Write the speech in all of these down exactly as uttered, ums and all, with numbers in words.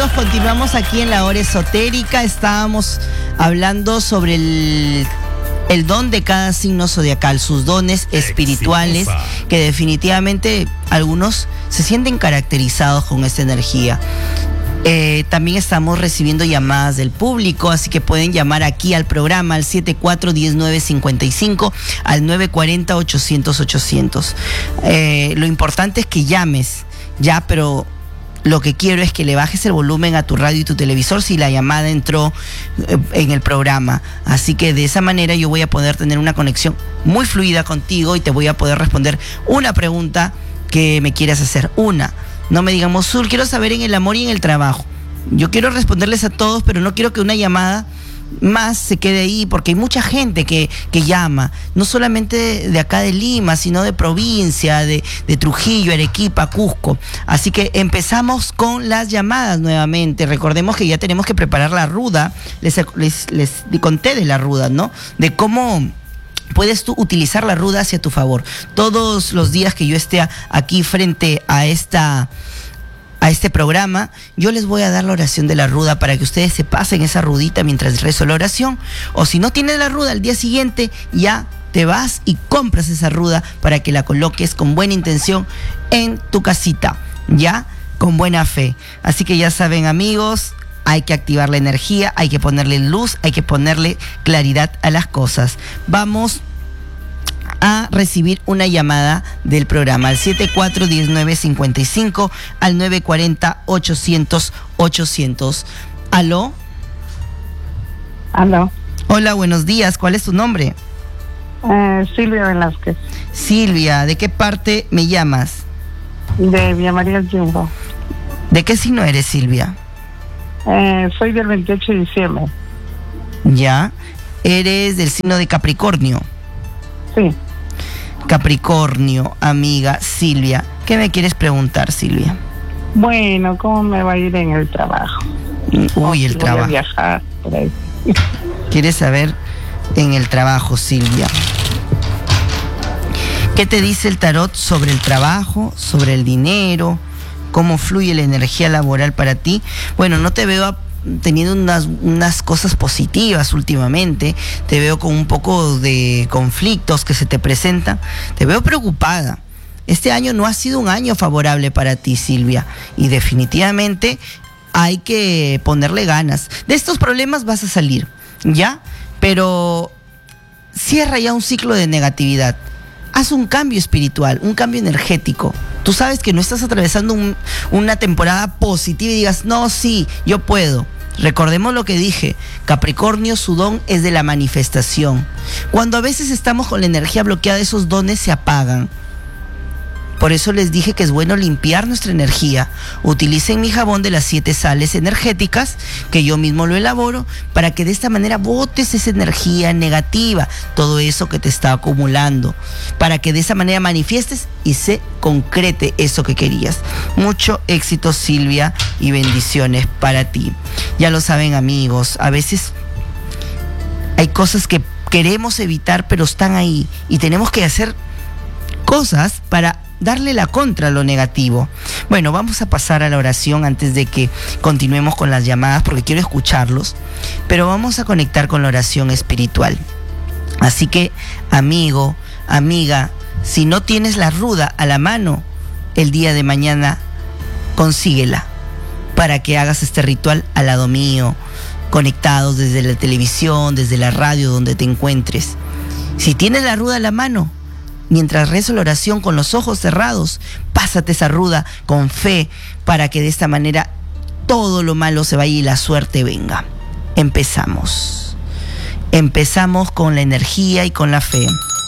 amigos, continuamos aquí en la hora esotérica. Estábamos hablando sobre el, el don de cada signo zodiacal, sus dones espirituales, Exitosa. que definitivamente algunos se sienten caracterizados con esta energía. Eh, también estamos recibiendo llamadas del público, así que pueden llamar aquí al programa al siete cuatro uno nueve cinco cinco, al nueve cuatro cero ochocientos ochocientos. Eh, lo importante es que llames, ya, pero lo que quiero es que le bajes el volumen a tu radio y tu televisor si la llamada entró eh, en el programa. Así que de esa manera yo voy a poder tener una conexión muy fluida contigo y te voy a poder responder una pregunta que me quieras hacer. Una. No me digan, Mosul, quiero saber en el amor y en el trabajo. Yo quiero responderles a todos, pero no quiero que una llamada más se quede ahí, porque hay mucha gente que, que llama, no solamente de acá de Lima, sino de provincia, de, de Trujillo, Arequipa, Cusco. Así que empezamos con las llamadas nuevamente. Recordemos que ya tenemos que preparar la ruda. Les, les, les conté de la ruda, ¿no? De cómo puedes tú utilizar la ruda hacia tu favor. Todos los días que yo esté aquí frente a esta a este programa, yo les voy a dar la oración de la ruda para que ustedes se pasen esa rudita mientras rezo la oración. O si no tienes la ruda, al día siguiente ya te vas y compras esa ruda para que la coloques con buena intención en tu casita, ya, con buena fe. Así que ya saben, amigos, hay que activar la energía, hay que ponerle luz, hay que ponerle claridad a las cosas. Vamos a recibir una llamada del programa al siete cuatro uno nueve cinco cinco, al nueve cuatro cero ochocientos ochocientos. ¿Aló? Aló. Hola, buenos días. ¿Cuál es tu nombre? Eh, Silvia Velázquez. Silvia, ¿de qué parte me llamas? De Villa María del Jumbo. ¿De qué signo eres, Silvia? Eh, soy del veintiocho de diciembre. Ya. ¿Eres del signo de Capricornio? Sí. Capricornio, amiga Silvia. ¿Qué me quieres preguntar, Silvia? Bueno, ¿cómo me va a ir en el trabajo? Uy, el trabajo. Voy a viajar por ahí. ¿Quieres saber en el trabajo, Silvia? ¿Qué te dice el tarot sobre el trabajo, sobre el dinero? ¿Cómo fluye la energía laboral para ti? Bueno, no te veo teniendo unas, unas cosas positivas últimamente. Te veo con un poco de conflictos que se te presentan. Te veo preocupada. Este año no ha sido un año favorable para ti, Silvia. Y definitivamente hay que ponerle ganas. De estos problemas vas a salir, ¿ya? Pero cierra ya un ciclo de negatividad. Haz un cambio espiritual, un cambio energético. Tú sabes que no estás atravesando un, una temporada positiva y digas, no, sí, yo puedo. Recordemos lo que dije, Capricornio, su don es de la manifestación. Cuando a veces estamos con la energía bloqueada, esos dones se apagan. Por eso les dije que es bueno limpiar nuestra energía. Utilicen mi jabón de las siete sales energéticas, que yo mismo lo elaboro, para que de esta manera botes esa energía negativa, todo eso que te está acumulando, para que de esa manera manifiestes y se concrete eso que querías. Mucho éxito, Silvia, y bendiciones para ti. Ya lo saben, amigos, a veces hay cosas que queremos evitar, pero están ahí, y tenemos que hacer cosas para darle la contra a lo negativo. Bueno, vamos a pasar a la oración antes de que continuemos con las llamadas, porque quiero escucharlos, pero vamos a conectar con la oración espiritual. Así que, amigo, amiga, si no tienes la ruda a la mano, el día de mañana consíguela para que hagas este ritual al lado mío, conectados desde la televisión, desde la radio, donde te encuentres. Si tienes la ruda a la mano, mientras rezo la oración con los ojos cerrados, pásate esa ruda con fe para que de esta manera todo lo malo se vaya y la suerte venga. Empezamos. Empezamos con la energía y con la fe.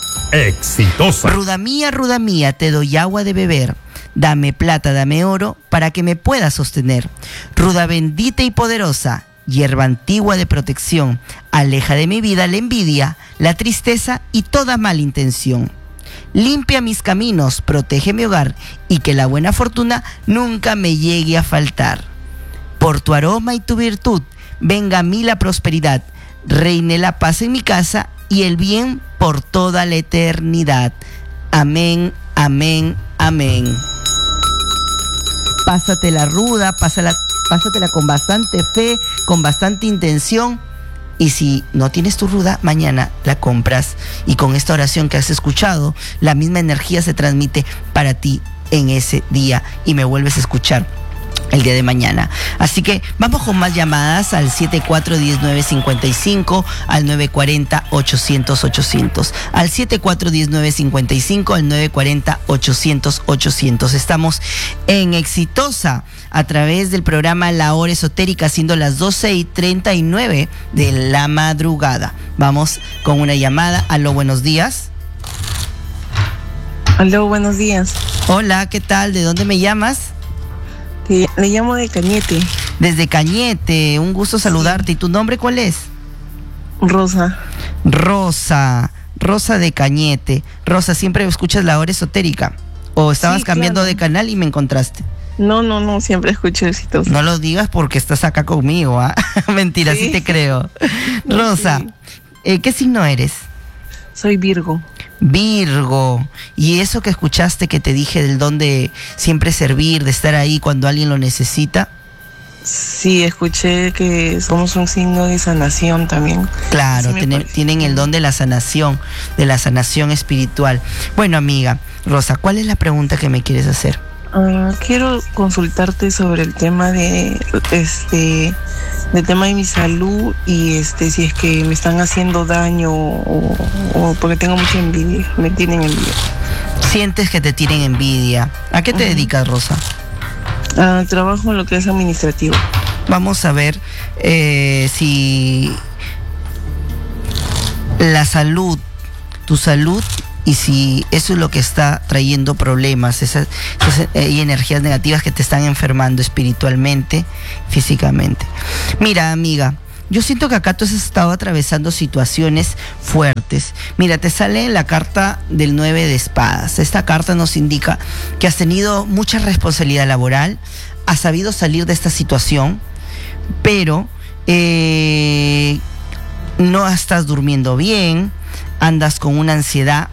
Exitosa. Ruda mía, ruda mía, te doy agua de beber. Dame plata, dame oro, para que me pueda sostener. Ruda bendita y poderosa, hierba antigua de protección, aleja de mi vida la envidia, la tristeza y toda mala intención. Limpia mis caminos, protege mi hogar y que la buena fortuna nunca me llegue a faltar. Por tu aroma y tu virtud, venga a mí la prosperidad, reine la paz en mi casa y el bien por toda la eternidad. Amén, amén, amén. Pásate la ruda, pásala pásatela con bastante fe, con bastante intención. Y si no tienes tu ruda, mañana la compras. Y con esta oración que has escuchado, la misma energía se transmite para ti en ese día y me vuelves a escuchar el día de mañana. Así que vamos con más llamadas al siete cuatro uno nueve cinco cinco, al nueve cuatro cero ochocientos ochocientos, al siete cuatro uno nueve cinco cinco, al nueve cuatro cero ochocientos ochocientos. Estamos en Exitosa a través del programa La Hora Esotérica, siendo las doce y treinta y nueve de la madrugada. Vamos con una llamada. Aló, buenos días. Aló, buenos días. Hola, ¿qué tal? ¿De dónde me llamas? Te, le llamo de Cañete. Desde Cañete, un gusto saludarte. Sí. ¿Y tu nombre cuál es? Rosa. Rosa, Rosa de Cañete. Rosa, ¿siempre escuchas La Hora Esotérica? ¿O estabas sí, cambiando claro. de canal y me encontraste? No, no, no, siempre escucho Exitosa. No lo digas porque estás acá conmigo, ¿ah? ¿eh? Mentira, sí. sí te creo. Rosa, sí. eh, ¿qué signo eres? Soy Virgo. Virgo. Y eso que escuchaste que te dije del don de siempre servir, de estar ahí cuando alguien lo necesita. Sí, escuché que somos un signo de sanación también. Claro, sí tienen, tienen el don de la sanación, de la sanación espiritual. Bueno, amiga Rosa, ¿cuál es la pregunta que me quieres hacer? Uh, quiero consultarte sobre el tema de este del tema de mi salud y este si es que me están haciendo daño o, o porque tengo mucha envidia, me tienen envidia. Sientes que te tienen envidia. ¿A qué te uh-huh. dedicas, Rosa? Uh, trabajo en lo que es administrativo. Vamos a ver eh, si la salud, tu salud, y si eso es lo que está trayendo problemas, esas, esas eh, energías negativas que te están enfermando espiritualmente, físicamente. Mira, amiga, yo siento que acá tú has estado atravesando situaciones fuertes. Mira, te sale la carta del nueve de espadas. Esta carta nos indica que has tenido mucha responsabilidad laboral, has sabido salir de esta situación, pero eh, no estás durmiendo bien, andas con una ansiedad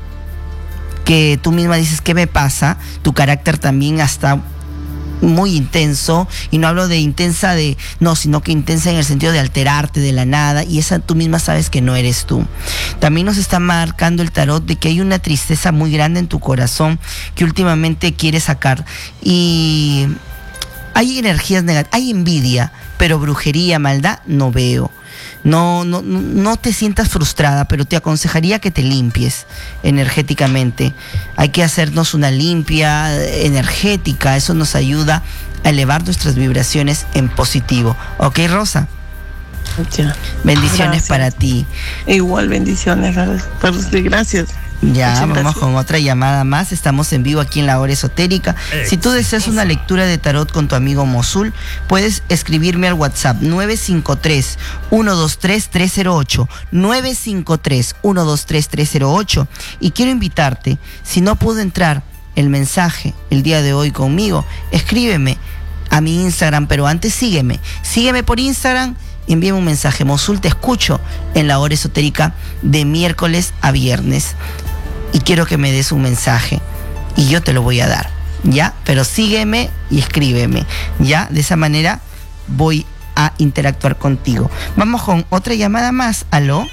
que tú misma dices, ¿qué me pasa? Tu carácter también está muy intenso, y no hablo de intensa de, no, sino que intensa en el sentido de alterarte de la nada, y esa tú misma sabes que no eres tú. También nos está marcando el tarot de que hay una tristeza muy grande en tu corazón que últimamente quieres sacar, y hay energías negativas, hay envidia, pero brujería, maldad, no veo. No, no, no te sientas frustrada, pero te aconsejaría que te limpies energéticamente. Hay que hacernos una limpia energética, eso nos ayuda a elevar nuestras vibraciones en positivo. ¿Ok, Rosa? Ya. Bendiciones Gracias. Para ti. Igual, bendiciones, gracias. Ya, Muchas vamos gracias. con otra llamada más. Estamos en vivo aquí en La Hora Esotérica. Exitosa. Si tú deseas una lectura de tarot con tu amigo Mosul, puedes escribirme al WhatsApp nueve cinco tres, uno dos tres, tres cero ocho, nueve cinco tres, uno dos tres, tres cero ocho. Y quiero invitarte, si no pudo entrar el mensaje el día de hoy conmigo, escríbeme a mi Instagram, pero antes sígueme. Sígueme por Instagram. Envíame un mensaje. Mosul, te escucho en La Hora Esotérica de miércoles a viernes y quiero que me des un mensaje y yo te lo voy a dar, ¿ya? Pero sígueme y escríbeme, ¿ya? De esa manera voy a interactuar contigo. Vamos con otra llamada más. ¿Aló?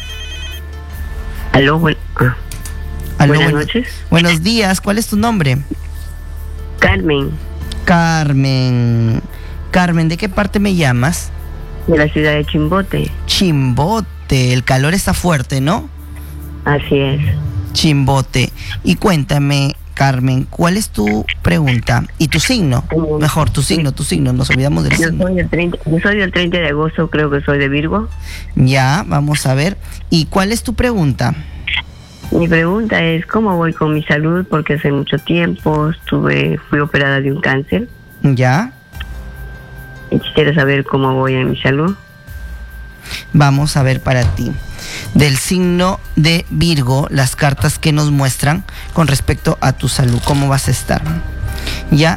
Aló, buen... ah. ¿Aló? Buenas Buen... noches. Buenos días, ¿cuál es tu nombre? Carmen. Carmen. Carmen, ¿de qué parte me llamas? De la ciudad de Chimbote. Chimbote, el calor está fuerte, ¿no? Así es. Chimbote. Y cuéntame, Carmen, ¿cuál es tu pregunta? ¿Y tu signo? Mejor, tu signo, tu signo, nos olvidamos del yo signo. Soy el treinta, yo soy del treinta de agosto, creo que soy de Virgo. Ya, vamos a ver. ¿Y cuál es tu pregunta? Mi pregunta es, ¿cómo voy con mi salud? Porque hace mucho tiempo estuve, fui operada de un cáncer. Ya. Y quisiera saber cómo voy en mi salud. Vamos a ver para ti. Del signo de Virgo, las cartas que nos muestran con respecto a tu salud, cómo vas a estar. Ya.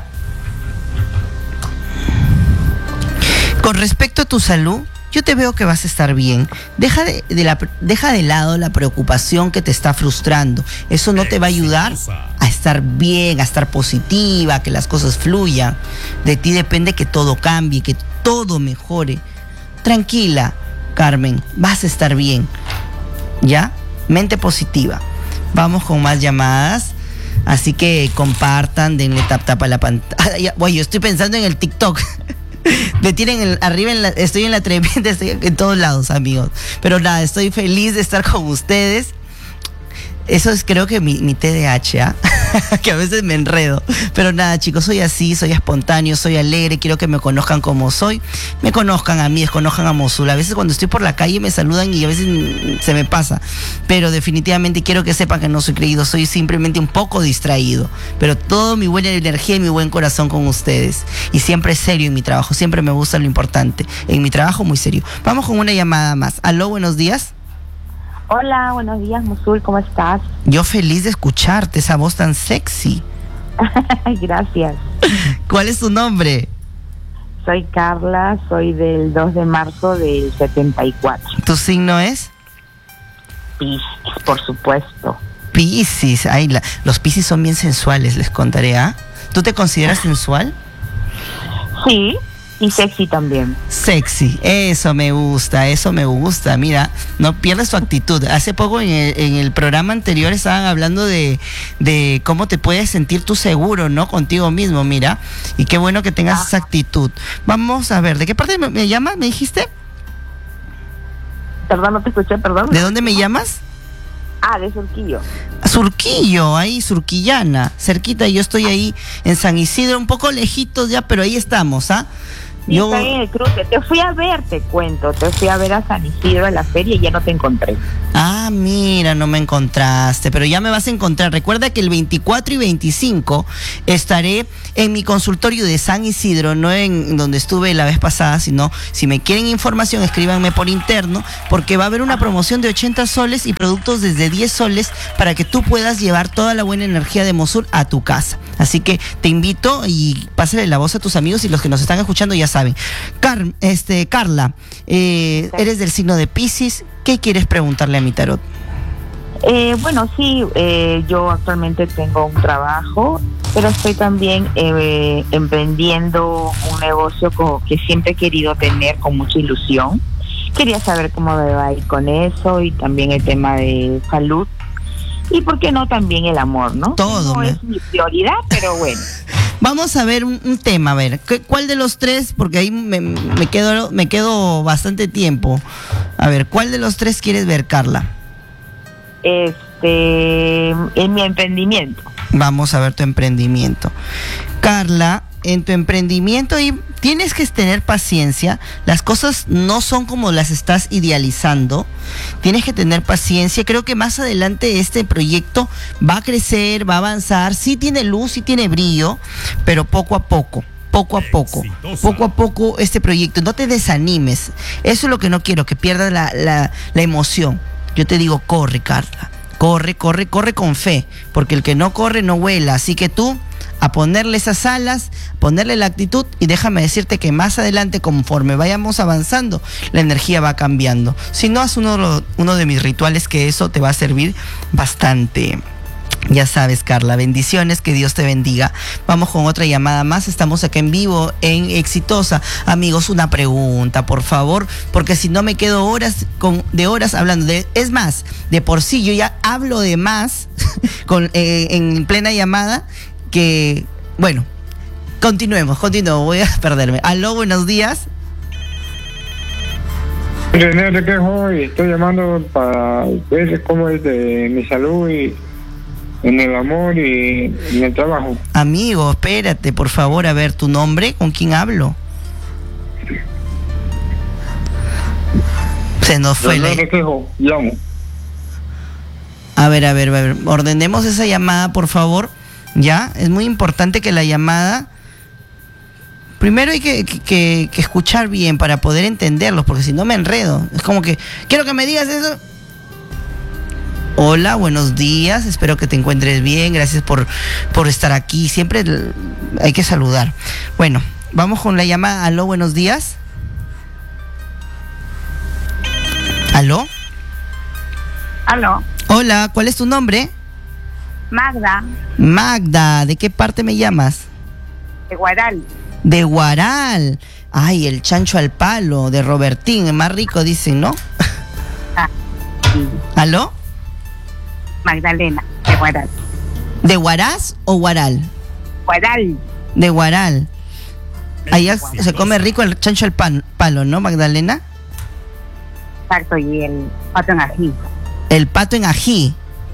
Con respecto a tu salud, yo te veo que vas a estar bien. Deja de, de la, deja de lado la preocupación que te está frustrando. Eso no te va a ayudar a estar bien, a estar positiva, a que las cosas fluyan. De ti depende que todo cambie, que todo mejore. Tranquila, Carmen, vas a estar bien. ¿Ya? Mente positiva. Vamos con más llamadas. Así que compartan, denle tap tap a la pantalla. Oye, yo estoy pensando en el TikTok. Me tienen el, arriba, en la, estoy en la tremenda, estoy en todos lados, amigos. Pero nada, estoy feliz de estar con ustedes. Eso es creo que mi, mi T D A H, ¿ah? Que a veces me enredo. Pero nada, chicos, soy así, soy espontáneo, soy alegre, quiero que me conozcan como soy. Me conozcan a mí, desconozcan a Mosul. A veces cuando estoy por la calle me saludan y a veces se me pasa. Pero definitivamente quiero que sepan que no soy creído, soy simplemente un poco distraído. Pero toda mi buena energía y mi buen corazón con ustedes. Y siempre serio en mi trabajo, siempre me gusta lo importante. En mi trabajo muy serio. Vamos con una llamada más. Aló, buenos días. Hola, buenos días, Mosul, ¿cómo estás? Yo feliz de escucharte, esa voz tan sexy. Gracias. ¿Cuál es tu nombre? Soy Carla, soy del dos de marzo del setenta y cuatro. ¿Tu signo es? Piscis, por supuesto. Piscis, ay, la, los Piscis son bien sensuales, les contaré, ¿ah? ¿Tú te consideras sensual? Sí. Y sexy también. Sexy, eso me gusta, eso me gusta. Mira, no pierdas tu actitud. Hace poco en el, en el programa anterior estaban hablando de, de cómo te puedes sentir tú seguro, ¿no? Contigo mismo, mira. Y qué bueno que tengas ah. esa actitud. Vamos a ver, ¿de qué parte me, me llamas? ¿Me dijiste? Perdón, no te escuché, perdón. ¿De dónde me llamas? Ah, de Surquillo. Surquillo, ahí, Surquillana, cerquita. Yo estoy ahí en San Isidro, un poco lejitos ya, pero ahí estamos, ¿ah? Sí, Yo... está en el cruce. Te fui a ver, te cuento. Te fui a ver a San Isidro en la feria y ya no te encontré. Ah, mira, no me encontraste, pero ya me vas a encontrar. Recuerda que el veinticuatro y veinticinco estaré en mi consultorio de San Isidro, no en donde estuve la vez pasada, sino si me quieren información, escríbanme por interno, porque va a haber una promoción de ochenta soles y productos desde diez soles para que tú puedas llevar toda la buena energía de Mosul a tu casa. Así que te invito y pásale la voz a tus amigos y los que nos están escuchando ya saben. Car este, Carla, eh, eres del signo de Piscis. ¿Qué quieres preguntarle a mi tarot? Eh, bueno, sí, eh, yo actualmente tengo un trabajo, pero estoy también eh, emprendiendo un negocio co- que siempre he querido tener con mucha ilusión. Quería saber cómo me va a ir con eso y también el tema de salud. Y por qué no también el amor, ¿no? Todo. No me... es mi prioridad, pero bueno. Vamos a ver un, un tema, a ver, ¿cuál de los tres? Porque ahí me, me quedo me quedo bastante tiempo. A ver, ¿cuál de los tres quieres ver, Carla? Este, en mi emprendimiento. Vamos a ver tu emprendimiento. Carla, en tu emprendimiento y tienes que tener paciencia. Las cosas no son como las estás idealizando. Tienes que tener paciencia. Creo que más adelante este proyecto va a crecer, va a avanzar. Sí tiene luz, sí tiene brillo, pero poco a poco. Poco a poco, Exitosa. poco a poco este proyecto. No te desanimes. Eso es lo que no quiero, que pierdas la, la, la emoción. Yo te digo, corre, Carla. Corre, corre, corre con fe. Porque el que no corre no vuela. Así que tú, a ponerle esas alas, ponerle la actitud, y déjame decirte que más adelante, conforme vayamos avanzando, la energía va cambiando. Si no, haz uno, uno de mis rituales, que eso te va a servir bastante. Ya sabes, Carla, bendiciones, que Dios te bendiga. Vamos con otra llamada más, estamos acá en vivo, en Exitosa. Amigos, una pregunta, por favor, porque si no me quedo horas con, de horas hablando. De, es más, de por sí yo ya hablo de más con, eh, en plena llamada, que, bueno, continuemos, continuemos, voy a perderme. Aló, buenos días. René, te quejo y estoy llamando para ver cómo es de mi salud y en el amor y en el trabajo. Amigo, espérate, por favor, a ver, ¿tu nombre? ¿Con quién hablo? Se nos fue la... Quejo, llamo. A ver, a ver, a ver, ordenemos esa llamada, por favor. Ya, es muy importante que la llamada... Primero hay que, que, que escuchar bien para poder entenderlos, porque si no me enredo. Es como que, quiero que me digas eso... Hola, buenos días, espero que te encuentres bien, gracias por, por estar aquí, siempre hay que saludar. Bueno, vamos con la llamada. Aló, buenos días. ¿Aló? Aló. Hola, ¿cuál es tu nombre? Magda. Magda, ¿de qué parte me llamas? De Guaral. De Huaral. Ay, el chancho al palo, de Robertín, es más rico, dicen, ¿no? Ah, sí. ¿Aló? Magdalena, de Huaral. ¿De Huaraz o Huaral? Huaral. De Huaral. Allá se come rico el chancho al pan, palo, ¿no, Magdalena? Exacto, y el pato en ají. El pato en ají.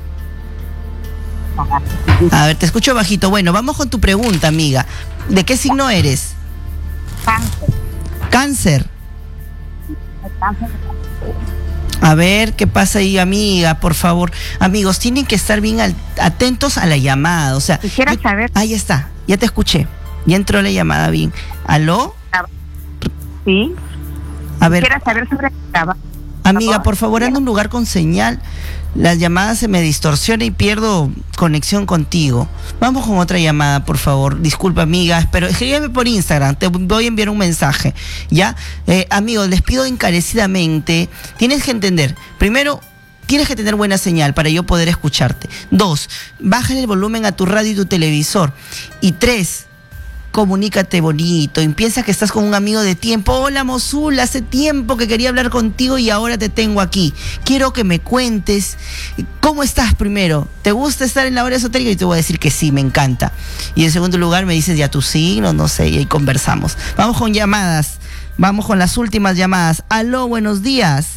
A ver, te escucho bajito. Bueno, vamos con tu pregunta, amiga. ¿De qué signo eres? Cáncer. Cáncer. Cáncer. A ver, ¿qué pasa ahí, amiga? Por favor. Amigos, tienen que estar bien al- atentos a la llamada. O sea, Quisiera yo- saber. ahí está, ya te escuché. Ya entró la llamada bien. ¿Aló? Sí. A ver, Quisiera saber sobre el trabajo. amiga, por favor, anda a un lugar con señal. Las llamadas se me distorsionan y pierdo conexión contigo. Vamos con otra llamada, por favor. Disculpa, amiga, pero escríbeme por Instagram. Te voy a enviar un mensaje, ¿ya? Eh, amigos, les pido encarecidamente. Tienes que entender. Primero, tienes que tener buena señal para yo poder escucharte. Dos, bájale el volumen a tu radio y tu televisor. Y tres, comunícate bonito y piensa que estás con un amigo de tiempo. Hola, Mosul, hace tiempo que quería hablar contigo y ahora te tengo aquí. Quiero que me cuentes cómo estás primero. ¿Te gusta estar en la hora esotérica? Y te voy a decir que sí, me encanta. Y en segundo lugar me dices ya tu signo, no sé, y ahí conversamos. Vamos con llamadas. Vamos con las últimas llamadas. Aló, buenos días.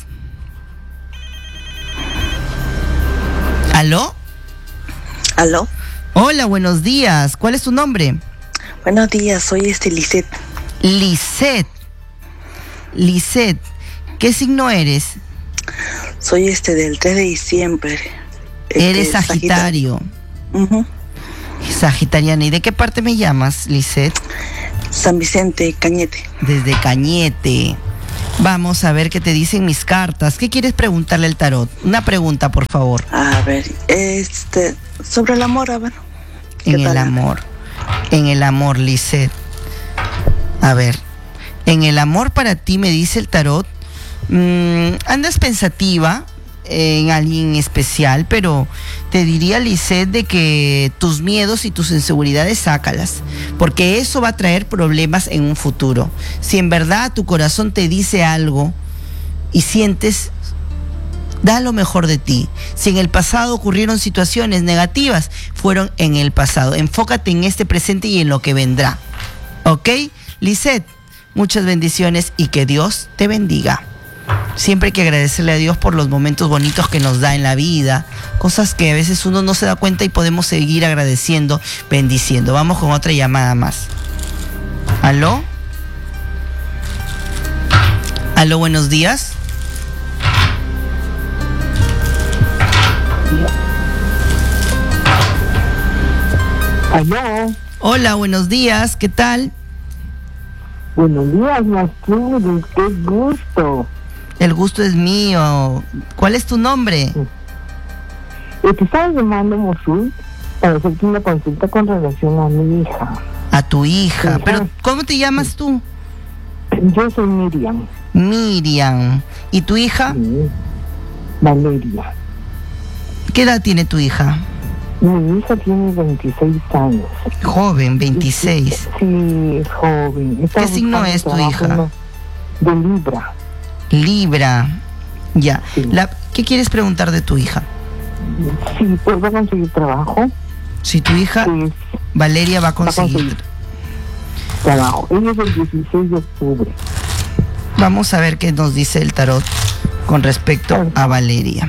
¿Aló? ¿Aló? Hola, buenos días. ¿Cuál es tu nombre? Buenos días, soy este Lisette. Lisette. Lisette, ¿qué signo eres? Soy este del tres de diciembre. Este, Eres Sagitario. Ujú. Sagitariana. ¿Y de qué parte me llamas, Lisette? San Vicente, Cañete. Desde Cañete. Vamos a ver qué te dicen mis cartas. ¿Qué quieres preguntarle al tarot? Una pregunta, por favor. A ver, este, sobre el amor, a ver. En el tal? amor. En el amor, Lisette. A ver. En el amor para ti, me dice el tarot, mmm, andas pensativa en alguien especial, pero te diría, Lisette, de que tus miedos y tus inseguridades sácalas, porque eso va a traer problemas en un futuro. Si en verdad tu corazón te dice algo y sientes, da lo mejor de ti. Si en el pasado ocurrieron situaciones negativas, fueron en el pasado. Enfócate en este presente y en lo que vendrá. ¿Ok? Lisette, muchas bendiciones y que Dios te bendiga. Siempre hay que agradecerle a Dios por los momentos bonitos que nos da en la vida, cosas que a veces uno no se da cuenta y podemos seguir agradeciendo, bendiciendo. Vamos con otra llamada más. ¿Aló? ¿Aló, buenos días? Aló. Hola, buenos días, ¿qué tal? Buenos días, Masturis, qué gusto. El gusto es mío. ¿Cuál es tu nombre? Eh, Te estaba llamando, Mosul, para hacerte una consulta con relación a mi hija. A tu hija. Ajá. Pero, ¿cómo te llamas tú? Yo soy Miriam. Miriam. ¿Y tu hija? Sí. Valeria. ¿Qué edad tiene tu hija? Mi hija tiene veintiséis años. Joven, veintiséis. Sí, es joven. Está ¿Qué signo buscando es tu trabajo hija? en lo- De Libra. Libra. Ya. Sí. La, ¿qué quieres preguntar de tu hija? Sí, pues va a conseguir trabajo. Si tu hija, Pues, Valeria, va a conseguir. conseguir. trabajo. Ella es el dieciséis de octubre. Vamos a ver qué nos dice el tarot con respecto a Valeria.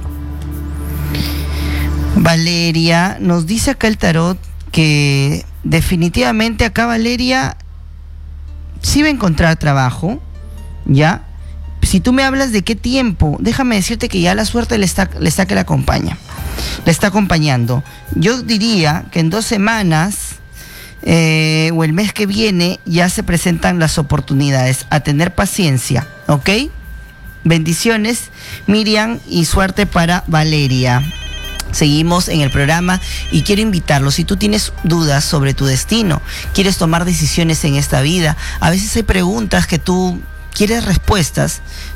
Valeria, nos dice acá el tarot que definitivamente acá Valeria sí va a encontrar trabajo, ¿ya? Si tú me hablas de qué tiempo, déjame decirte que ya la suerte le está, le está que la acompaña, le está acompañando. Yo diría que en dos semanas eh, o el mes que viene ya se presentan las oportunidades. A tener paciencia, ¿ok? Bendiciones, Miriam, y suerte para Valeria. Seguimos en el programa y quiero invitarlos. Si tú tienes dudas sobre tu destino, quieres tomar decisiones en esta vida, a veces hay preguntas que tú quieres respuestas,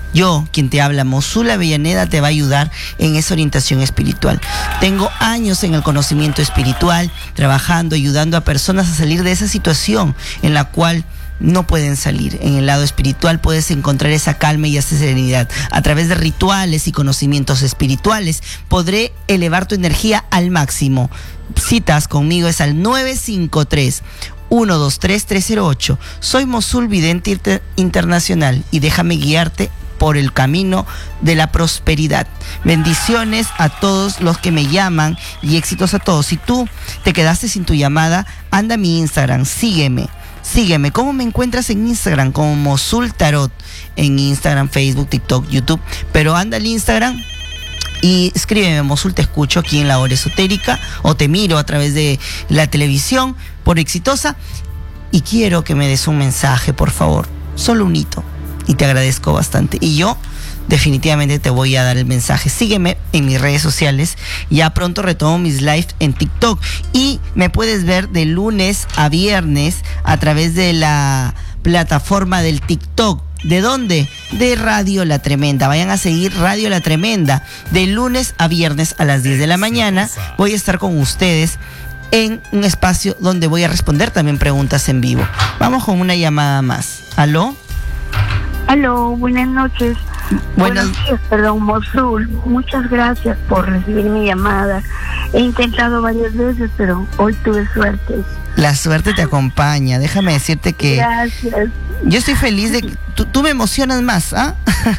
Yo, quien te habla, Mosul Avellaneda, te va a ayudar en esa orientación espiritual. Tengo años en el conocimiento espiritual, trabajando, ayudando a personas a salir de esa situación en la cual no pueden salir. En el lado espiritual puedes encontrar esa calma y esa serenidad. A través de rituales y conocimientos espirituales podré elevar tu energía al máximo. Citas conmigo es al nueve cinco tres, uno dos tres, tres cero ocho. Soy Mosul Vidente Inter- Internacional y déjame guiarte por el camino de la prosperidad. Bendiciones a todos los que me llaman y éxitos a todos. Si tú te quedaste sin tu llamada, anda a mi Instagram, sígueme. Sígueme. ¿Cómo me encuentras en Instagram? Como Mosul Tarot. En Instagram, Facebook, TikTok, YouTube. Pero anda al Instagram y escríbeme, Mosul, te escucho aquí en la hora esotérica, o te miro a través de la televisión por Exitosa y quiero que me des un mensaje, por favor. Solo un hito. Y te agradezco bastante. Y yo definitivamente te voy a dar el mensaje. Sígueme en mis redes sociales. Ya pronto retomo mis lives en TikTok. Y me puedes ver de lunes a viernes a través de la plataforma del TikTok. ¿De dónde? De Radio La Tremenda. Vayan a seguir Radio La Tremenda. De lunes a viernes a las diez de la mañana voy a estar con ustedes en un espacio donde voy a responder también preguntas en vivo. Vamos con una llamada más. ¿Aló? Aló, buenas noches. Buenas... Buenos días, perdón, Mosul. Muchas gracias por recibir mi llamada. He intentado varias veces, pero hoy tuve suerte. La suerte te acompaña. Déjame decirte que... Gracias. Yo estoy feliz de... Tú, tú me emocionas más, ¿ah?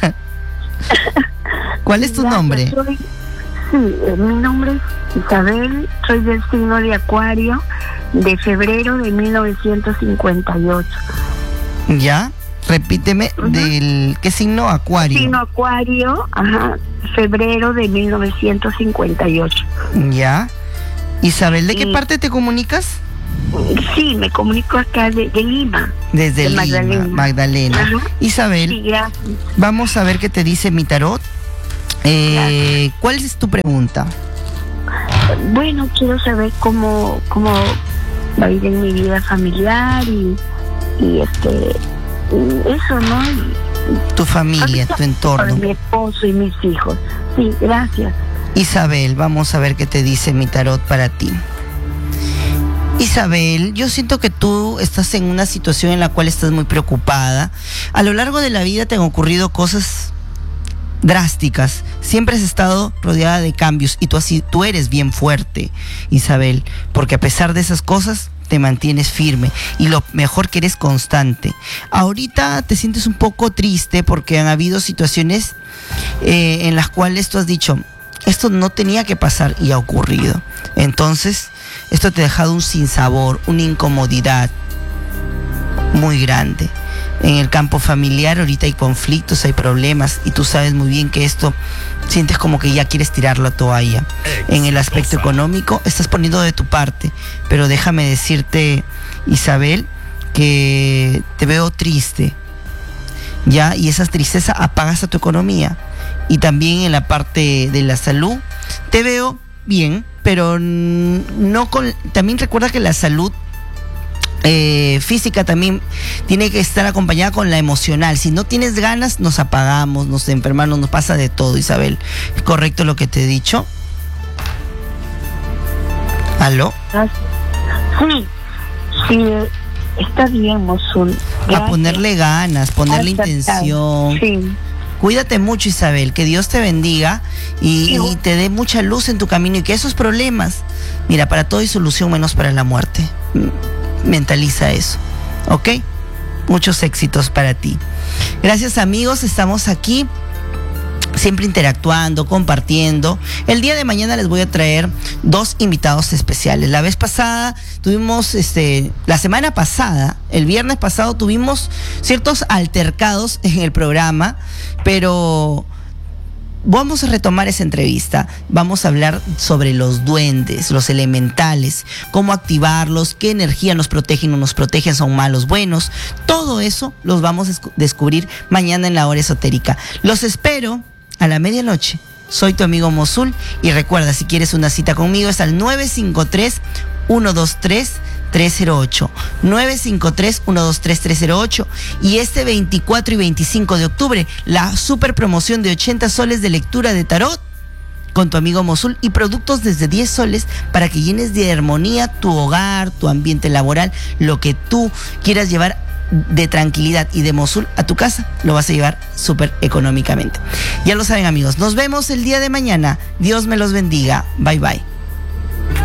¿Cuál es tu Gracias, nombre? Soy... Sí, eh, mi nombre es Isabel. Soy del signo de Acuario, de febrero de mil novecientos cincuenta y ocho. ¿Ya? Repíteme, uh-huh. ¿Del qué signo? Acuario. Signo Acuario, ajá, febrero de mil novecientos cincuenta y ocho. Ya. Isabel, ¿de qué y, parte te comunicas? Sí, me comunico acá de, de Lima. Desde de Lima, Magdalena. Magdalena. Ajá. Isabel, sí, gracias. Vamos a ver qué te dice mi tarot. Eh, ¿Cuál es tu pregunta? Bueno, quiero saber cómo, cómo va a ir en mi vida familiar y, y este... eso, ¿no? Tu familia, tu entorno. Mi esposo y mis hijos. Sí, gracias. Isabel, vamos a ver qué te dice mi tarot para ti. Isabel, yo siento que tú estás en una situación en la cual estás muy preocupada. A lo largo de la vida te han ocurrido cosas drásticas. Siempre has estado rodeada de cambios y tú, así, tú eres bien fuerte, Isabel, porque a pesar de esas cosas te mantienes firme y lo mejor que eres constante. Ahorita te sientes un poco triste porque han habido situaciones eh, en las cuales tú has dicho, esto no tenía que pasar y ha ocurrido. Entonces, esto te ha dejado un sinsabor, una incomodidad muy grande. En el campo familiar ahorita hay conflictos, hay problemas y tú sabes muy bien que esto sientes como que ya quieres tirar la toalla. En el aspecto económico estás poniendo de tu parte, pero déjame decirte, Isabel, que te veo triste, ya, y esa tristeza apagas a tu economía. Y también en la parte de la salud te veo bien, pero no con... También recuerda que la salud Eh, física también tiene que estar acompañada con la emocional. Si no tienes ganas, nos apagamos, nos enfermamos, nos pasa de todo, Isabel. ¿Es correcto lo que te he dicho? ¿Aló? Sí, sí, está bien, Mosul. A ponerle ganas, ponerle intención. Sí. Cuídate mucho, Isabel, que Dios te bendiga y, sí. y te dé mucha luz en tu camino y que esos problemas, mira, para todo hay solución menos para la muerte. Mentaliza eso, ¿ok? Muchos éxitos para ti. Gracias, amigos, estamos aquí siempre interactuando, compartiendo. El día de mañana les voy a traer dos invitados especiales. La vez pasada tuvimos, este, la semana pasada, el viernes pasado tuvimos ciertos altercados en el programa, pero vamos a retomar esa entrevista. Vamos a hablar sobre los duendes, los elementales, cómo activarlos, qué energía nos protegen o nos protegen, son malos, buenos. Todo eso los vamos a descubrir mañana en la hora esotérica. Los espero a la medianoche. Soy tu amigo Mosul y recuerda, si quieres una cita conmigo es al nueve cinco tres, uno dos tres tres cero ocho, nueve cinco tres uno dos tres tres cero ocho. Y este veinticuatro y veinticinco de octubre, la super promoción de ochenta soles de lectura de tarot con tu amigo Mosul y productos desde diez soles para que llenes de armonía tu hogar, tu ambiente laboral, lo que tú quieras llevar de tranquilidad y de Mosul a tu casa, lo vas a llevar súper económicamente. Ya lo saben, amigos, nos vemos el día de mañana. Dios me los bendiga. Bye bye.